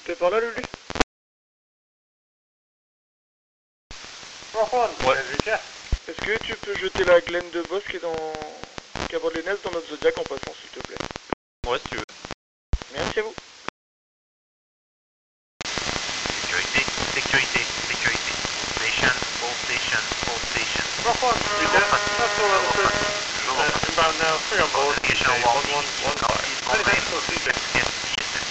T'es par là, Lulu? Ouais. Est-ce que tu peux jeter la glaine de boss qui est dans... qui aborde les neiges dans notre Zodiac en passant, s'il te plaît? Ouais, si tu veux. Merci à vous. Sécurité, sécurité, sécurité. Station, all station, all station. Inbound now, 3 on board. Additional warning, One, copy, convey.